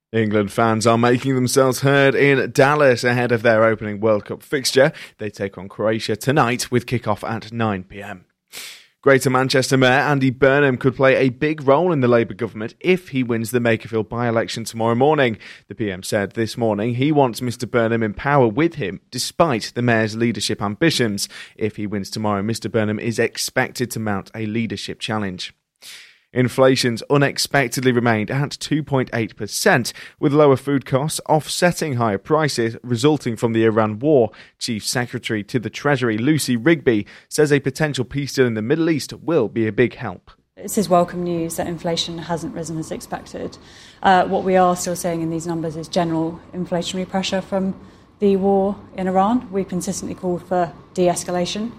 England fans are making themselves heard in Dallas ahead of their opening World Cup fixture. They take on Croatia tonight with kick-off at 9 p.m. Greater Manchester Mayor Andy Burnham could play a big role in the Labour government if he wins the Makerfield by-election tomorrow morning. The PM said this morning he wants Mr Burnham in power with him, despite the Mayor's leadership ambitions. If he wins tomorrow, Mr Burnham is expected to mount a leadership challenge. Inflation's unexpectedly remained at 2.8%, with lower food costs offsetting higher prices resulting from the Iran war. Chief Secretary to the Treasury, Lucy Rigby, says a potential peace deal in the Middle East will be a big help. This is welcome news that inflation hasn't risen as expected. What we are still seeing in these numbers is general inflationary pressure from the war in Iran. We've consistently called for de-escalation,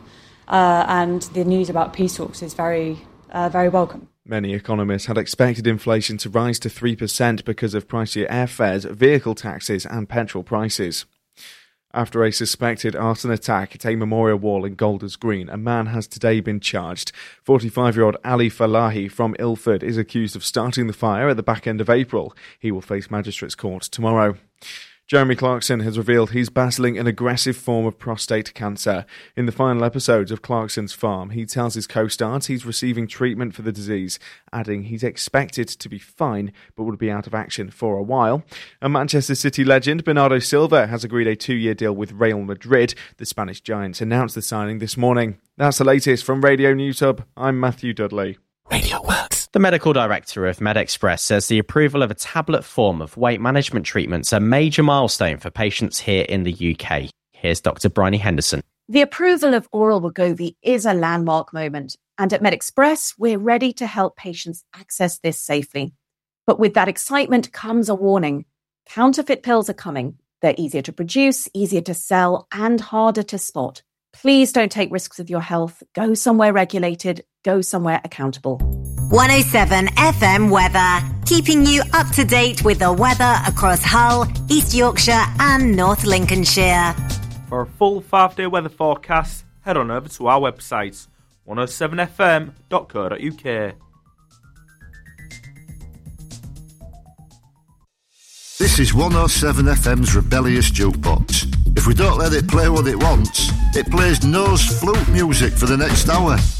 and the news about peace talks is very welcome. Many economists had expected inflation to rise to 3% because of pricier airfares, vehicle taxes and petrol prices. After a suspected arson attack at a memorial wall in Golders Green, a man has today been charged. 45-year-old Ali Falahi from Ilford is accused of starting the fire at the back end of April. He will face magistrates' court tomorrow. Jeremy Clarkson has revealed he's battling an aggressive form of prostate cancer. In the final episodes of Clarkson's Farm, he tells his co-stars he's receiving treatment for the disease, adding he's expected to be fine but would be out of action for a while. And Manchester City legend Bernardo Silva has agreed a 2-year deal with Real Madrid. The Spanish Giants announced the signing this morning. That's the latest from Radio News Hub. I'm Matthew Dudley. Radio Works. The medical director of MedExpress says the approval of a tablet form of weight management treatment's a major milestone for patients here in the UK. Here's Dr. Bryony Henderson. The approval of oral Wegovy is a landmark moment, and at MedExpress, we're ready to help patients access this safely. But with that excitement comes a warning. Counterfeit pills are coming. They're easier to produce, easier to sell, and harder to spot. Please don't take risks with your health. Go somewhere regulated. Go somewhere accountable. 107 FM weather, keeping you up to date with the weather across Hull, East Yorkshire and North Lincolnshire. For a full 5-day weather forecast, head on over to our website, 107fm.co.uk. This is 107 FM's Rebellious Jukebox. If we don't let it play what it wants, it plays nose flute music for the next hour.